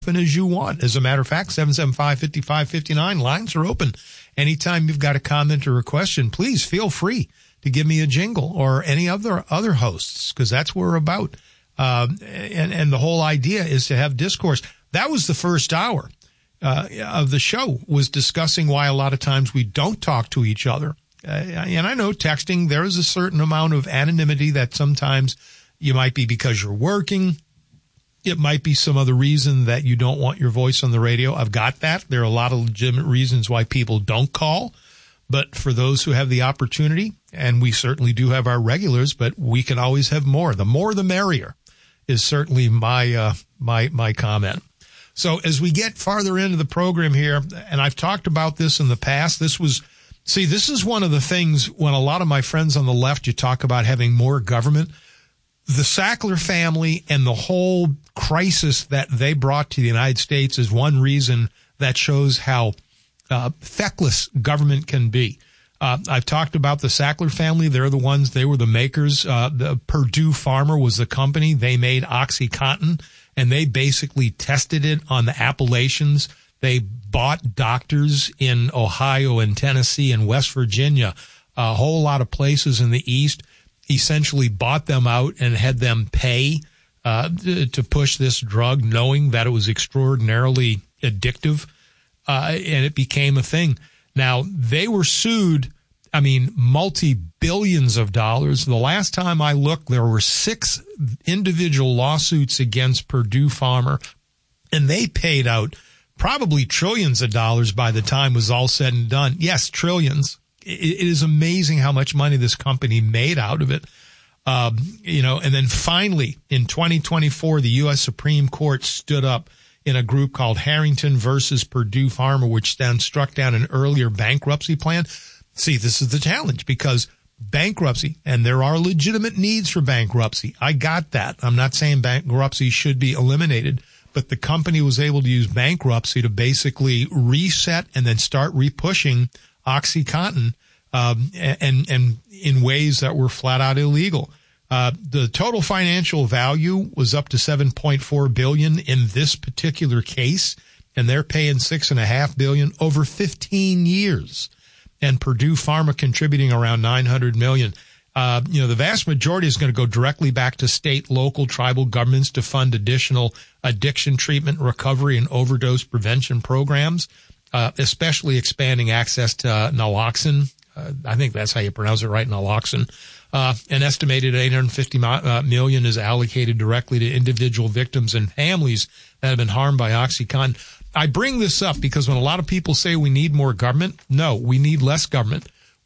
as you want. As a matter of fact, 775-5559 lines are open. Anytime you've got a comment or a question, please feel free to give me a jingle or any other hosts, because that's what we're about. And the whole idea is to have discourse. That was the first hour of the show, was discussing why a lot of times we don't talk to each other. And I know texting, there is a certain amount of anonymity that sometimes you might be because you're working. It might be some other reason that you don't want your voice on the radio. I've got that. There are a lot of legitimate reasons why people don't call. But for those who have the opportunity, and we certainly do have our regulars, but we can always have more. The more the merrier is certainly my comment. So as we get farther into the program here, and I've talked about this in the past, this is one of the things when a lot of my friends on the left, you talk about having more government. The Sackler family and the whole crisis that they brought to the United States is one reason that shows how feckless government can be. I've talked about the Sackler family. They were the makers. The Purdue Pharma was the company. They made OxyContin, and they basically tested it on the Appalachians. They bought doctors in Ohio and Tennessee and West Virginia, a whole lot of places in the East, essentially bought them out and had them pay to push this drug, knowing that it was extraordinarily addictive, and it became a thing. Now, they were sued, multi-billions of dollars. The last time I looked, there were 6 individual lawsuits against Purdue Pharma, and they paid out probably trillions of dollars by the time it was all said and done. Yes, trillions. It is amazing how much money this company made out of it. And then finally in 2024, the U.S. Supreme Court stood up in a group called Harrington versus Purdue Pharma, which then struck down an earlier bankruptcy plan. See, this is the challenge, because bankruptcy, and there are legitimate needs for bankruptcy. I got that. I'm not saying bankruptcy should be eliminated, but the company was able to use bankruptcy to basically reset and then start repushing OxyContin, and in ways that were flat out illegal. The total financial value was up to $7.4 billion in this particular case, and they're paying $6.5 billion over 15 years. And Purdue Pharma contributing around $900 million. The vast majority is going to go directly back to state, local, tribal governments to fund additional addiction treatment, recovery, and overdose prevention programs. Especially expanding access to naloxone. I think that's how you pronounce it, right? Naloxone. An estimated $850 million is allocated directly to individual victims and families that have been harmed by OxyContin. I bring this up because when a lot of people say we need more government, no, we need less government.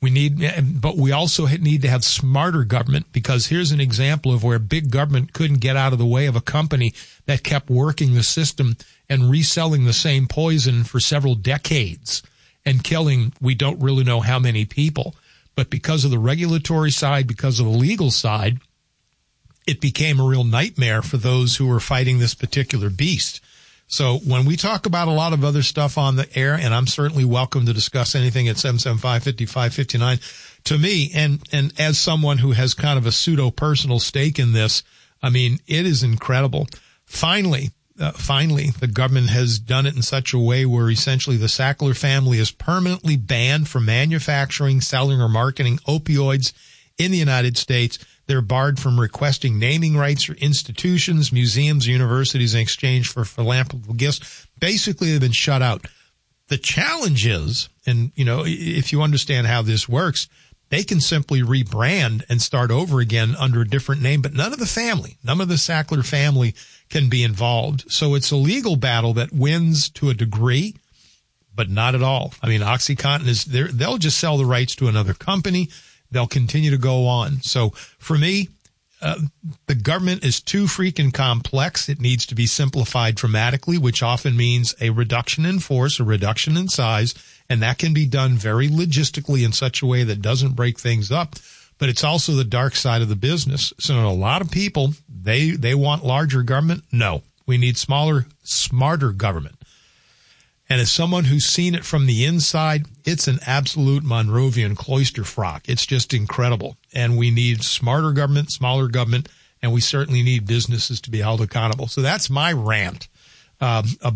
But we also need to have smarter government, because here's an example of where big government couldn't get out of the way of a company that kept working the system and reselling the same poison for several decades and killing, we don't really know how many people. But because of the regulatory side, because of the legal side, it became a real nightmare for those who were fighting this particular beast. So when we talk about a lot of other stuff on the air, and I'm certainly welcome to discuss anything at 775-5559, to me, and as someone who has kind of a pseudo-personal stake in this, it is incredible. Finally, the government has done it in such a way where essentially the Sackler family is permanently banned from manufacturing, selling, or marketing opioids in the United States. They're barred from requesting naming rights for institutions, museums, universities in exchange for philanthropic gifts. Basically, they've been shut out. The challenge is, and if you understand how this works, they can simply rebrand and start over again under a different name, but none of the Sackler family can be involved. So it's a legal battle that wins to a degree, but not at all. OxyContin is there. They'll just sell the rights to another company. They'll continue to go on. So for me, the government is too freaking complex. It needs to be simplified dramatically, which often means a reduction in force, a reduction in size, and that can be done very logistically in such a way that doesn't break things up. But it's also the dark side of the business. So a lot of people, they want larger government. No, we need smaller, smarter government. And as someone who's seen it from the inside, it's an absolute Monrovian cloister frock. It's just incredible. And we need smarter government, smaller government, and we certainly need businesses to be held accountable. So that's my rant a